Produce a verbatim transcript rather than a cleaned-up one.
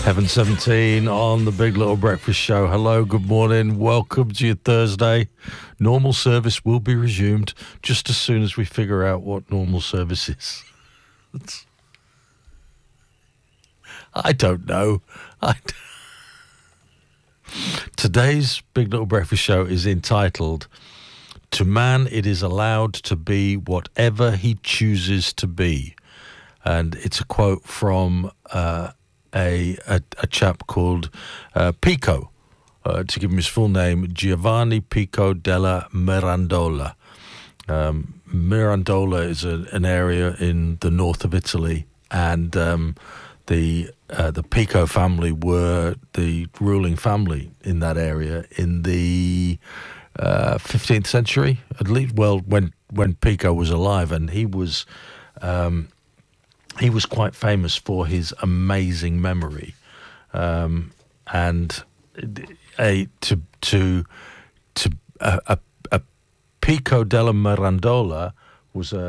Heaven seventeen on the Big Little Breakfast Show. Hello, good morning. Welcome to your Thursday. Normal service will be resumed just as soon as we figure out what normal service is. I don't know. I d- Today's Big Little Breakfast Show is entitled, "To Man It Is Allowed to Be Whatever He Chooses to Be." And it's a quote from uh, a, a a chap called uh, Pico, uh, to give him his full name, Giovanni Pico della Mirandola. Um, Mirandola is a, an area in the north of Italy, and um, the uh, the Pico family were the ruling family in that area in the uh, fifteenth century, at least. Well, when when Pico was alive, and he was. Um, He was quite famous for his amazing memory, um, and a to to to a, a, a Pico della Mirandola was a